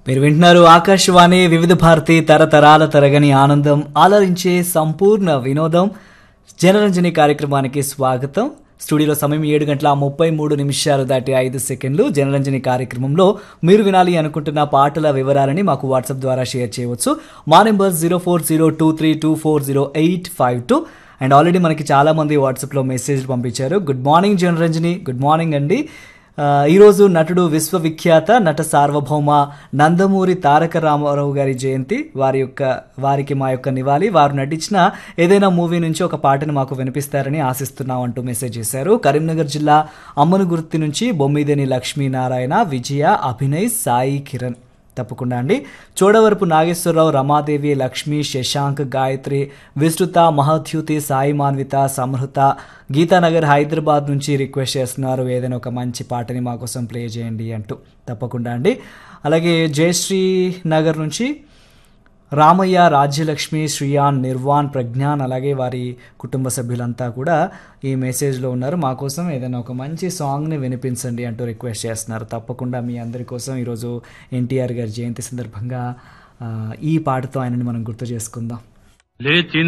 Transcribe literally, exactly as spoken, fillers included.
మీరు వింటున్నారు ఆకాశవాణి వివిధ భారతి తరతరాల తరగని ఆనందం ఆలరించే సంపూర్ణ వినోదం జనరంజని కార్యక్రమానికి స్వాగతం. స్టూడియోలో సమయం ఏడు గంటల ముప్పై మూడు నిమిషాలు దాటి ఐదు సెకండ్లు. జనరంజని కార్యక్రమంలో మీరు వినాలి అనుకుంటున్న పాటల వివరాలని మాకు వాట్సాప్ ద్వారా షేర్ చేయవచ్చు. మా number zero four zero two three two four zero eight five two. And already మనకి చాలా మంది వాట్సాప్లో మెసేజ్లు పంపించారు. Good morning Janaranjani. Good morning అండి. ఈరోజు నటుడు విశ్వవిఖ్యాత నట సార్వభౌమ నందమూరి తారక రామారావు గారి జయంతి. వారి యొక్క వారికి మా యొక్క నివాళి. వారు నటించిన ఏదైనా మూవీ నుంచి ఒక పాటను మాకు వినిపిస్తారని ఆశిస్తున్నాం అంటూ మెసేజ్ చేశారు. కరీంనగర్ జిల్లా అమ్మనుగుర్తి నుంచి బొమ్మిదేని లక్ష్మీనారాయణ, విజయ, అభినయ్, సాయి కిరణ్. తప్పకుండా అండి. చోడవరపు నాగేశ్వరరావు, రమాదేవి, లక్ష్మి, శశాంక్, గాయత్రి, విస్తృత, మహద్యుతి, సాయి మాన్విత, సమృత, గీతానగర్ హైదరాబాద్ నుంచి రిక్వెస్ట్ చేస్తున్నారు ఏదైనా ఒక మంచి పాటని మా కోసం ప్లే చేయండి అంటూ. తప్పకుండా అండి. అలాగే జయశ్రీ నగర్ నుంచి రామయ్య, రాజ్యలక్ష్మి, శ్రీయాన్, నిర్వాణ్, ప్రజ్ఞాన్, అలాగే వారి కుటుంబ సభ్యులంతా కూడా ఈ మెసేజ్లో ఉన్నారు. మా కోసం ఏదైనా ఒక మంచి సాంగ్ని వినిపించండి అంటూ రిక్వెస్ట్ చేస్తున్నారు. తప్పకుండా మీ అందరి కోసం ఈరోజు ఎన్టీఆర్ గారి జయంతి సందర్భంగా ఈ పాటతో ఆయనని మనం గుర్తు చేసుకుందాం.